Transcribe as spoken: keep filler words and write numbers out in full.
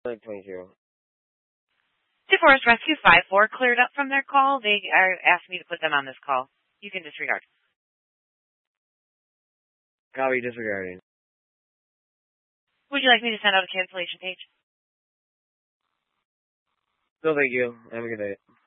Like twenty-two. DeForest Rescue five four cleared up from their call. They are, asked me to put them on this call. You can disregard. Copy disregarding. Would you like me to send out a cancellation page? No, thank you. Have a good night.